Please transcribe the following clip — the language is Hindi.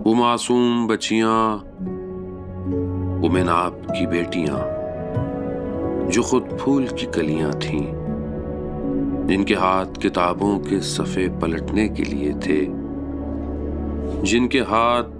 वो मासूम बच्चियां, वो मैनाब की बेटियां जो खुद फूल की कलियां थीं, जिनके हाथ किताबों के सफ़े पलटने के लिए थे, जिनके हाथ